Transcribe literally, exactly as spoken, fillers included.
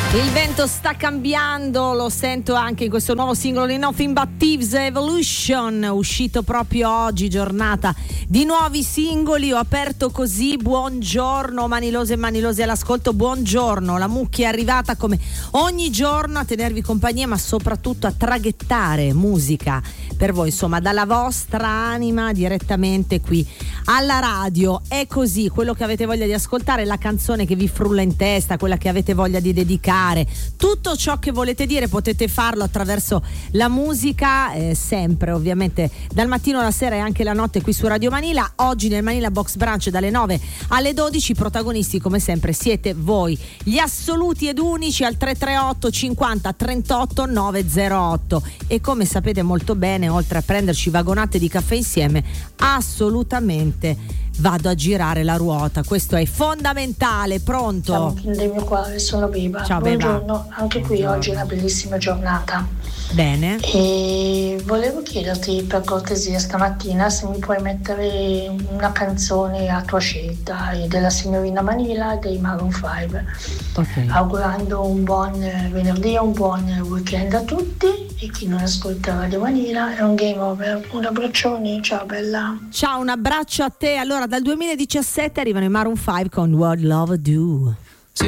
Il vento sta cambiando, lo sento anche in questo nuovo singolo di Nothing But Thieves, Evolution, uscito proprio oggi, giornata di nuovi singoli. Ho aperto così, buongiorno manilose e manilosi all'ascolto, buongiorno. La Mucchia è arrivata come ogni giorno a tenervi compagnia, ma soprattutto a traghettare musica per voi, insomma, dalla vostra anima direttamente qui alla radio. È così, quello che avete voglia di ascoltare, la canzone che vi frulla in testa, quella che avete voglia di dedicare, tutto ciò che volete dire potete farlo attraverso la musica, eh, sempre ovviamente dal mattino alla sera e anche la notte qui su Radio Manila. Oggi nel Manila Box Brunch dalle nove alle dodici, protagonisti come sempre siete voi, gli assoluti ed unici, al tre tre otto cinquanta trentotto novecentotto. E come sapete molto bene, oltre a prenderci vagonate di caffè insieme, assolutamente vado a girare la ruota, questo è fondamentale. Pronto? Ciao del mio cuore, sono Beba. Ciao, buongiorno, Beba. Anche qui Buongiorno. oggi è una bellissima giornata. Bene. E volevo chiederti per cortesia stamattina se mi puoi mettere una canzone a tua scelta, della signorina Manila dei Maroon cinque. Ok. Augurando un buon venerdì e un buon weekend a tutti, e chi non ascolta Radio Manila è un game over. Un abbraccione, ciao bella. Ciao, un abbraccio a te. Allora, dal duemiladiciassette arrivano i Maroon cinque con What Love Do.